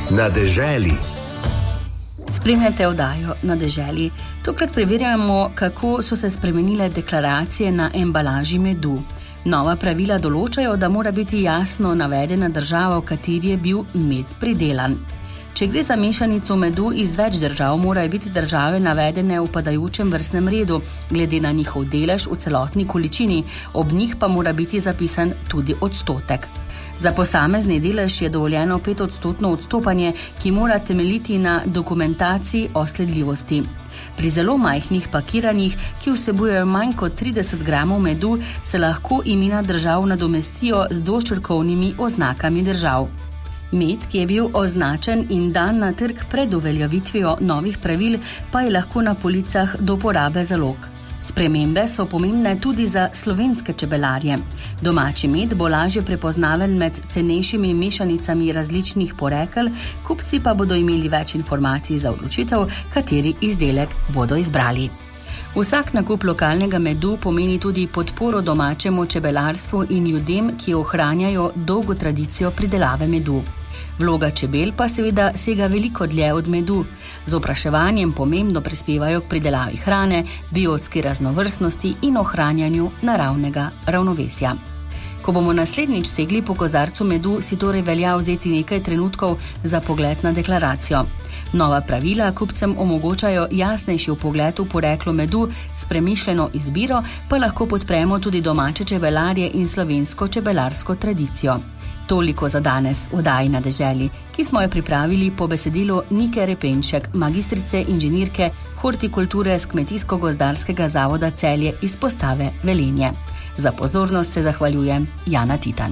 Na deželi. Spremljate oddajo Na deželi. Tokrat preverjamo, kako so se spremenile deklaracije na embalaži medu. Nova pravila določajo, da mora biti jasno navedena država, v kateri je bil med pridelan. Če gre za mešanico medu iz več držav, morajo biti države navedene v padajočem vrstnem redu, glede na njihov delež v celotni količini, ob njih pa mora biti zapisan tudi odstotek. Za posamezni delež je dovoljeno 5% odstopanje, ki mora temeljiti na dokumentaciji o sledljivosti. Pri zelo majhnih pakiranjih, ki vsebujejo manj kot 30 gramov medu, se lahko imena držav nadomestijo z dvočrkovnimi oznakami držav. Med, ki je bil označen in dan na trg pred uveljavitvijo novih pravil, pa je lahko na policah do porabe zalog. Spremembe so pomembne tudi za slovenske čebelarje. Domači med bo lažje prepoznaven med cenejšimi mešanicami različnih porekel, kupci pa bodo imeli več informacij za odločitev, kateri izdelek bodo izbrali. Vsak nakup lokalnega medu pomeni tudi podporo domačemu čebelarstvu in ljudem, ki ohranjajo dolgo tradicijo pridelave medu. Vloga čebel pa seveda sega veliko dlje od medu. Z opraševanjem pomembno prispevajo k pridelavi hrane, biotski raznovrstnosti in ohranjanju naravnega ravnovesja. Ko bomo naslednjič segli po kozarcu medu, si torej velja vzeti nekaj trenutkov za pogled na deklaracijo. Nova pravila kupcem omogočajo jasnejši vpogled v poreklo medu, s premišljeno izbiro pa lahko podpremo tudi domače čebelarje in slovensko čebelarsko tradicijo. Toliko za danes v oddaji Na deželi, ki smo jo pripravili po besedilu Nike Repenšek, magistrice inženirke hortikulture z Kmetijsko-gozdarskega zavoda Celje izpostave Velenje. Za pozornost se zahvaljujem Jana Titan.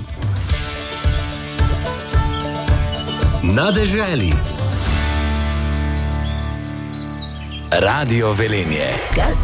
Na deželi. Radio Velenje.